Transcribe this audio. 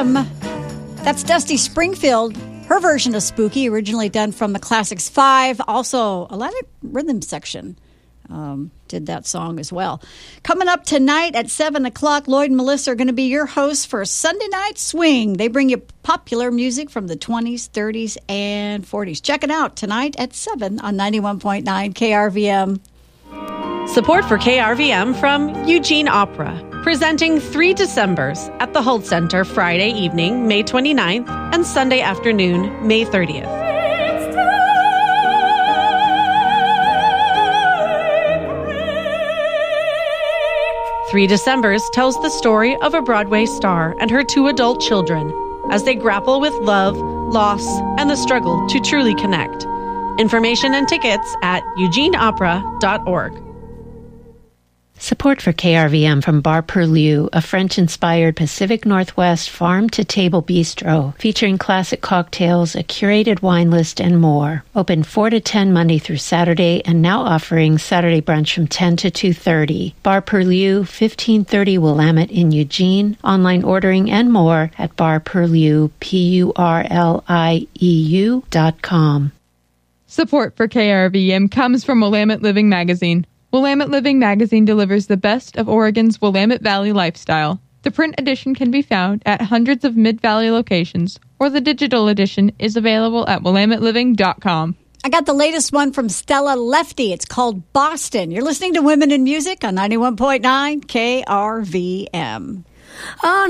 That's Dusty Springfield. Her version of Spooky, originally done from the Classics 5. Also, Atlantic Rhythm Section did that song as well. Coming up tonight at 7 o'clock, Lloyd and Melissa are going to be your hosts for Sunday Night Swing. They bring you popular music from the 20s, 30s, and 40s. Check it out tonight at 7 on 91.9 KRVM. Support for KRVM from Eugene Opera, presenting 3 Decembers at the Holt Center Friday evening, May 29th, and Sunday afternoon, May 30th. 3 Decembers tells the story of a Broadway star and her 2 adult children as they grapple with love, loss, and the struggle to truly connect. Information and tickets at eugeneopera.org. Support for KRVM from Bar Perlieu, a French-inspired Pacific Northwest farm-to-table bistro featuring classic cocktails, a curated wine list, and more. Open 4 to 10 Monday through Saturday, and now offering Saturday brunch from 10 to 2:30. Bar Perlieu, 1530 Willamette in Eugene. Online ordering and more at barperlieu.com. Support for KRVM comes from Willamette Living Magazine. Willamette Living Magazine delivers the best of Oregon's Willamette Valley lifestyle. The print edition can be found at hundreds of Mid-Valley locations, or the digital edition is available at WillametteLiving.com. I got the latest one from Stella Lefty. It's called Boston. You're listening to Women in Music on 91.9 KRVM. Oh,